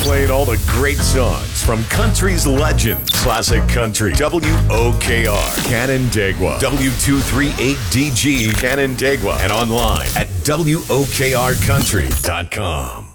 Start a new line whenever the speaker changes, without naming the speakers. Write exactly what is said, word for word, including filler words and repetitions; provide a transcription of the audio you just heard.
playing all the great songs from country's legends. Classic Country, W O K R, Canandaigua, W two thirty-eight D G, Canandaigua, and online at W O K R country dot com.